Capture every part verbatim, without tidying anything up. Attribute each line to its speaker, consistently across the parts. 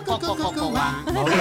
Speaker 1: co, co, co, co, guá.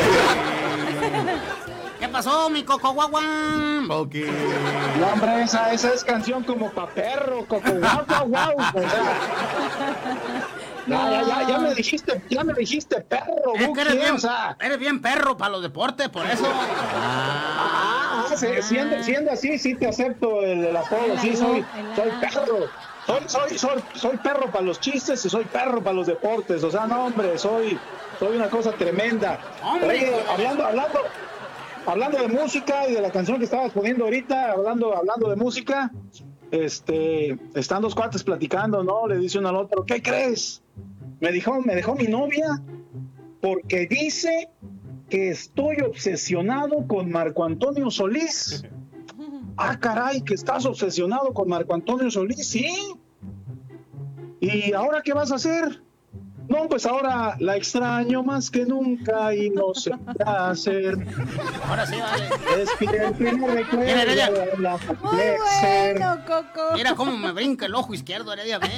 Speaker 1: ¿Qué pasó, mi coco guagua?
Speaker 2: Ok.
Speaker 3: No, hombre, esa, esa es canción como pa' perro, coco guau, guau, guau. O sea, ya, ya, ya, ya me dijiste, ya me dijiste perro,
Speaker 1: Es que eres
Speaker 3: Buki,
Speaker 1: bien,
Speaker 3: o sea.
Speaker 1: eres bien perro para los deportes, por eso.
Speaker 3: Ah, ah, se- siendo, siendo así, sí te acepto el, el apodo, sí, soy, soy perro. Soy, soy, soy, soy perro para los chistes y soy perro para los deportes. O sea, no, hombre, soy, soy una cosa tremenda.
Speaker 1: Hombre.
Speaker 3: Oye, hablando, hablando, hablando de música y de la canción que estabas poniendo ahorita, hablando, hablando de música, este, están dos cuates platicando, ¿no? Le dice uno al otro, ¿qué crees? Me dijo, me dejó mi novia porque dice que estoy obsesionado con Marco Antonio Solís. Ah, caray, que estás obsesionado con Marco Antonio Solís, ¿sí? ¿Y ahora qué vas a hacer? No, pues ahora la extraño más que nunca y no sé qué hacer.
Speaker 1: Ahora sí, vale.
Speaker 3: Es que el primer recuerdo
Speaker 1: Mira, Heredia.
Speaker 3: de la
Speaker 4: Muy
Speaker 3: Flexer.
Speaker 4: bueno, Coco.
Speaker 1: Mira cómo me brinca el ojo izquierdo, Heredia, ve.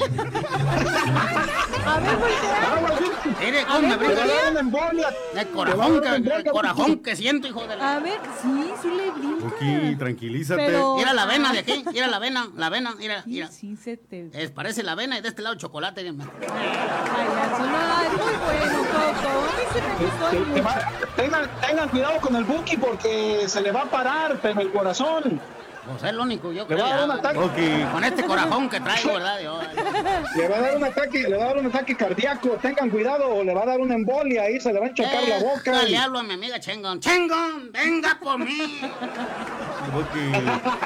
Speaker 4: A ver, voltea.
Speaker 1: Mire
Speaker 4: A
Speaker 1: cómo me
Speaker 4: ver,
Speaker 3: Te
Speaker 1: brinca
Speaker 3: va a dar
Speaker 1: el,
Speaker 3: una embolia.
Speaker 1: el corazón, que, el corazón que siento, hijo de la...
Speaker 4: A ver, sí, sí le brinca.
Speaker 2: Ok, tranquilízate.
Speaker 4: Pero-
Speaker 1: Mira la vena de aquí, mira la vena, la vena, mira,
Speaker 4: Sí,
Speaker 1: mira.
Speaker 4: sí se te...
Speaker 1: Es, parece la vena y de este lado chocolate. Mira.
Speaker 4: Payaso, no, ay, muy bueno, Coco. A mí sí me gustó
Speaker 3: Te- te
Speaker 4: mucho.
Speaker 3: va- tengan, tengan cuidado con el Buki porque se le va a parar, pero el corazón
Speaker 1: Pues es lo único, yo
Speaker 3: le
Speaker 1: creo.
Speaker 3: va a dar un
Speaker 1: ya,
Speaker 3: ataque.
Speaker 2: Ok.
Speaker 1: con este corazón que traigo, ¿verdad? Yo,
Speaker 3: Le va a dar un ataque, le va a dar un ataque cardíaco, tengan cuidado, o le va a dar una embolia ahí, se le va a enchocar la boca.
Speaker 1: Déjale,
Speaker 3: y-
Speaker 1: hablo a mi amiga Chengon. Chengon, venga por mí.
Speaker 2: Ok.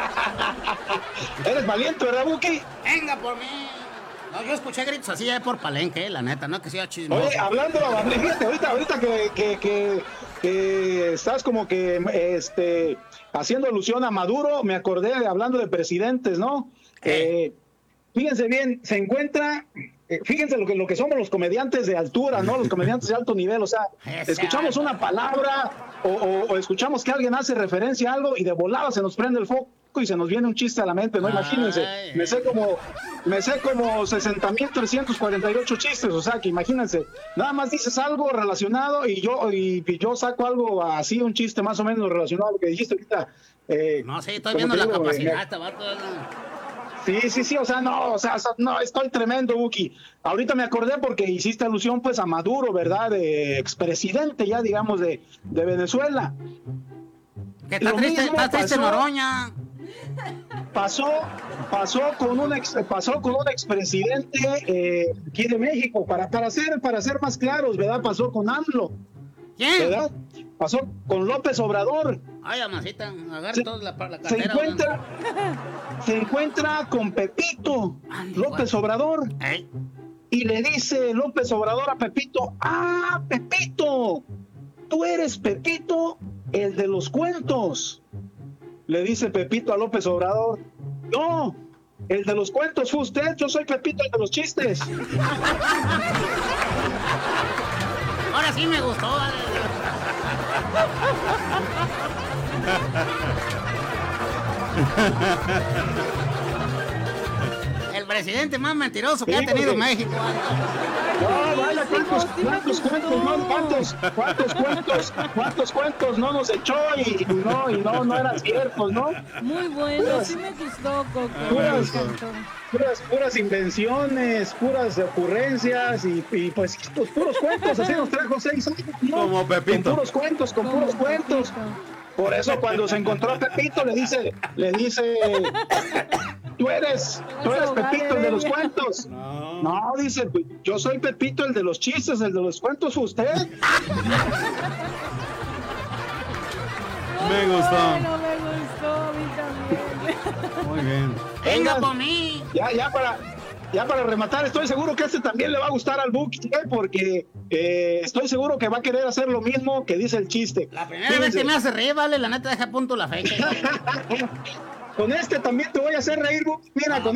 Speaker 3: Eres valiente, ¿verdad, Buki?
Speaker 1: Venga por mí. No, yo escuché gritos así ya por palenque, la neta, no que sea chismoso.
Speaker 3: Oye, hablando, fíjate, ahorita, ahorita que, que, que, que estás como que este haciendo alusión a Maduro, me acordé de hablando de presidentes, ¿no? Eh, fíjense bien, se encuentra, eh, fíjense lo que, lo que somos los comediantes de altura, ¿no? Los comediantes de alto nivel, o sea,
Speaker 1: Ese
Speaker 3: escuchamos
Speaker 1: algo.
Speaker 3: una palabra o, o- o escuchamos que alguien hace referencia a algo y de volada se nos prende el foco y se nos viene un chiste a la mente, ¿no?
Speaker 1: Ay.
Speaker 3: Imagínense, me sé como, me sé como sesenta mil trescientos cuarenta y ocho chistes, o sea, que imagínense, nada más dices algo relacionado y yo, y, y yo saco algo así, un chiste más o menos relacionado a lo que dijiste ahorita. eh,
Speaker 1: No, sí, estoy
Speaker 3: como
Speaker 1: viendo
Speaker 3: te
Speaker 1: la
Speaker 3: digo,
Speaker 1: capacidad,
Speaker 3: eh,
Speaker 1: este vato.
Speaker 3: Sí, sí, sí, o sea, no, o sea, so- no, estoy tremendo, Buki. Ahorita me acordé porque hiciste alusión, pues, a Maduro, ¿verdad? De expresidente ya, digamos, de, de Venezuela.
Speaker 1: Que está
Speaker 3: Lo
Speaker 1: triste,
Speaker 3: mismo
Speaker 1: está triste
Speaker 3: pasó-
Speaker 1: Noroña.
Speaker 3: Pasó, pasó con un ex, pasó con un expresidente eh, aquí de México, para, para ser, para ser más claros, ¿verdad? Pasó con AMLO,
Speaker 1: ¿Quién?
Speaker 3: ¿verdad? Pasó con López Obrador.
Speaker 1: Ay, amasita, agarra
Speaker 3: Se-
Speaker 1: toda la, la
Speaker 3: Se
Speaker 1: cartera.
Speaker 3: encuentra, se encuentra con Pepito,
Speaker 1: Ande,
Speaker 3: López
Speaker 1: guay.
Speaker 3: Obrador.
Speaker 1: Ey,
Speaker 3: Y le dice López Obrador a Pepito, ah, Pepito, tú eres Pepito, el de los cuentos. Le dice Pepito a López Obrador, no, el de los cuentos fue usted, yo soy Pepito, el de los chistes.
Speaker 1: ahora sí me gustó. Vale. El presidente más mentiroso que
Speaker 3: Sí,
Speaker 1: ha tenido
Speaker 3: porque-
Speaker 1: México. vale.
Speaker 3: No, vaya, ¿cuántos,
Speaker 4: sí me
Speaker 3: cuántos
Speaker 4: gustó.
Speaker 3: cuentos, no, cuántos, cuántos cuentos, cuántos cuentos no nos echó y no, y no, no eran ciertos, ¿no?
Speaker 4: Muy bueno, sí me gustó, Coco. Me
Speaker 3: Puras,
Speaker 4: encantó.
Speaker 3: puras, puras invenciones, puras ocurrencias y, y pues, pues puros cuentos, así nos trajo seis años, ¿no?
Speaker 2: Como Pepito.
Speaker 3: Con puros cuentos, con puros
Speaker 4: Como
Speaker 3: cuentos.
Speaker 4: Pepito.
Speaker 3: Por eso cuando se encontró a Pepito le dice, le dice, tú eres, tú eres Pepito el de los cuentos.
Speaker 2: No.
Speaker 3: No, dice, yo soy Pepito el de los chistes, el de los cuentos fue usted.
Speaker 2: Me gustó.
Speaker 4: Bueno, me gustó, a mí también.
Speaker 2: Muy bien.
Speaker 1: Venga
Speaker 3: Oigan,
Speaker 1: por mí.
Speaker 3: Ya, ya para, ya para rematar, estoy seguro que este también le va a gustar al Buki, ¿eh? Porque eh, estoy seguro que va a querer hacer lo mismo que dice el chiste.
Speaker 1: La primera vez
Speaker 3: Fíjense,
Speaker 1: que me hace reír, vale, la neta deja a punto la fecha.
Speaker 3: con este también te voy a hacer reír, Buki. Mira, con